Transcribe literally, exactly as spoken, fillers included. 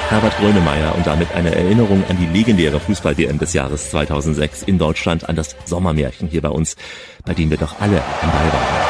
Herbert Grönemeyer und damit eine Erinnerung an die legendäre Fußball-W M des Jahres zweitausendsechs in Deutschland, an das Sommermärchen hier bei uns, bei dem wir doch alle am Ball waren.